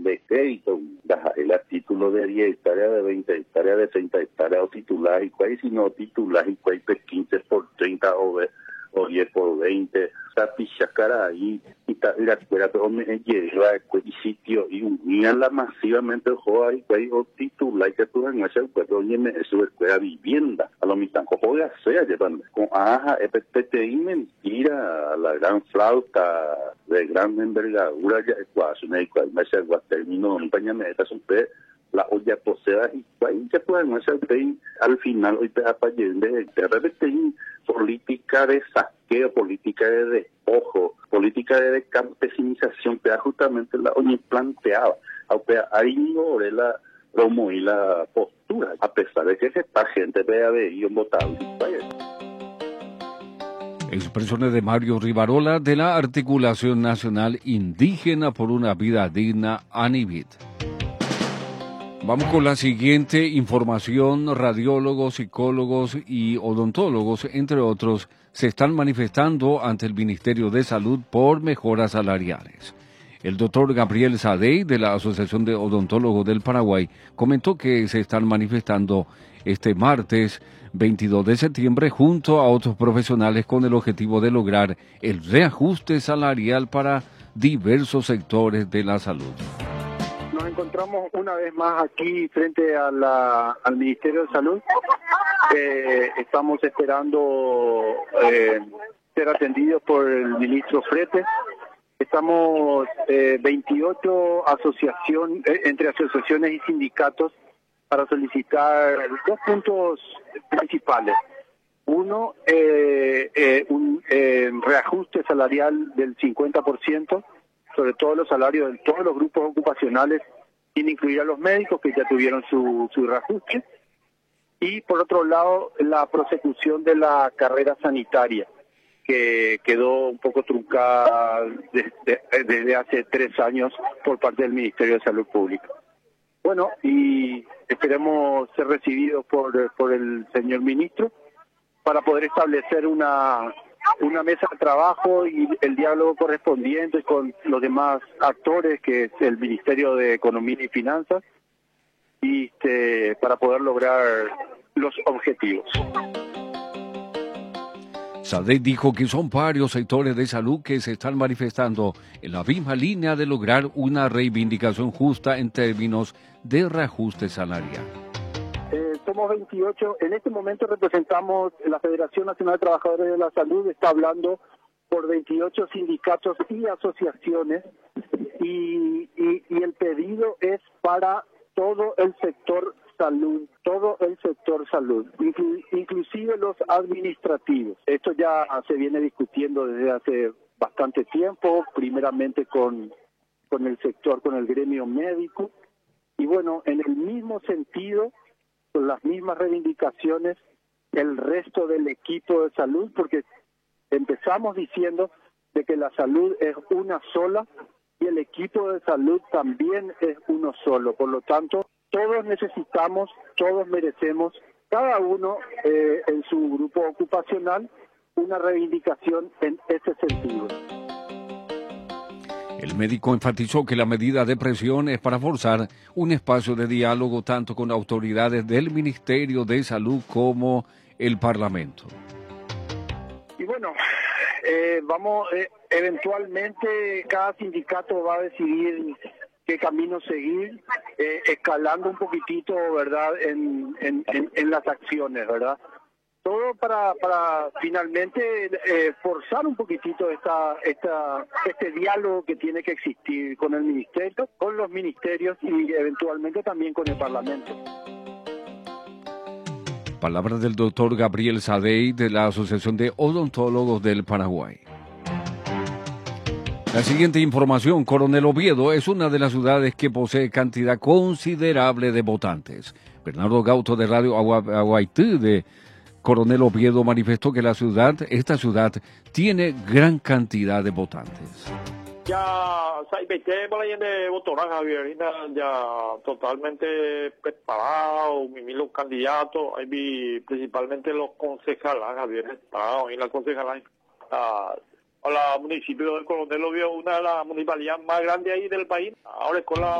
de crédito, el título de 10 hectáreas, de 20 hectáreas, de 30 hectáreas o titular, y cuál si no titular, y cuál 15 por 30 o 10 por 20, o sea, pichacara ahí, y la escuela, pero me lleva y sitio, y unirla masivamente el juego ahí, cuál o titular, y que tú en ese cuerpo, oye, eso escuela vivienda, a lo mismo, juega sea, llevan con aja, PTI, mentira, la gran flauta, de gran envergadura, ya ecuaciones, y cuál me hace término, compañía, son la olla posea y ahí ya pueden hacer al final hoy te de repente política de saqueo, política de despojo, política de descampesinización que justamente la ONU planteaba, aunque ahí no la promo y la postura, a pesar de que esta gente vea de ellos votado. Expresiones de Mario Rivarola de la Articulación Nacional Indígena por una Vida Digna, ANIVID. Vamos con la siguiente información. Radiólogos, psicólogos y odontólogos, entre otros, se están manifestando ante el Ministerio de Salud por mejoras salariales. El doctor Gabriel Sadey, de la Asociación de Odontólogos del Paraguay, comentó que se están manifestando este martes 22 de septiembre junto a otros profesionales con el objetivo de lograr el reajuste salarial para diversos sectores de la salud. Nos encontramos una vez más aquí frente a al Ministerio de Salud. Estamos esperando ser atendidos por el ministro Frete. Estamos 28 entre asociaciones y sindicatos para solicitar dos puntos principales. Uno, un reajuste salarial del 50%, sobre todo los salarios de todos los grupos ocupacionales, sin incluir a los médicos que ya tuvieron su reajuste. Y por otro lado, la prosecución de la carrera sanitaria, que quedó un poco truncada desde hace 3 años por parte del Ministerio de Salud Pública. Bueno, y esperemos ser recibidos por el señor ministro para poder establecer una mesa de trabajo y el diálogo correspondiente con los demás actores, que es el Ministerio de Economía y Finanzas, y para poder lograr los objetivos. Sadey dijo que son varios sectores de salud que se están manifestando en la misma línea de lograr una reivindicación justa en términos de reajuste salarial. Somos 28, en este momento representamos la Federación Nacional de Trabajadores de la Salud, está hablando por 28 sindicatos y asociaciones, y el pedido es para todo el sector salud, inclusive los administrativos. Esto ya se viene discutiendo desde hace bastante tiempo, primeramente con el sector, con el gremio médico, y bueno, en el mismo sentido, con las mismas reivindicaciones, el resto del equipo de salud, porque empezamos diciendo de que la salud es una sola y el equipo de salud también es uno solo. Por lo tanto, todos necesitamos, todos merecemos, cada uno en su grupo ocupacional, una reivindicación en ese sentido. El médico enfatizó que la medida de presión es para forzar un espacio de diálogo tanto con autoridades del Ministerio de Salud como el Parlamento. Y bueno, eventualmente cada sindicato va a decidir qué camino seguir, escalando un poquitito, ¿verdad?, en las acciones, ¿verdad? Todo para finalmente forzar un poquitito este diálogo que tiene que existir con el ministerio, con los ministerios y eventualmente también con el Parlamento. Palabras del doctor Gabriel Sadey de la Asociación de Odontólogos del Paraguay. La siguiente información: Coronel Oviedo es una de las ciudades que posee cantidad considerable de votantes. Bernardo Gauto de Radio Aguaití de Coronel Oviedo manifestó que esta ciudad tiene gran cantidad de votantes. Ya de votarán, Javier, ya totalmente preparado, los candidatos, principalmente los concejales, Javier, preparados, y la concejala a la municipio del Coronel Oviedo, una de las municipalidades más grandes ahí del país. Ahora con la